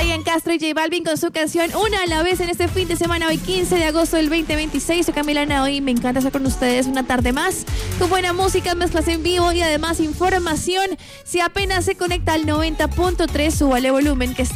Ryan Castro y J Balvin con su canción Una a la vez en este fin de semana, hoy 15 de agosto del 2026. Soy Camila Ana, hoy me encanta estar con ustedes una tarde más, con buena música, mezclas en vivo y además información. Si apenas se conecta al 90.3, súbale volumen que está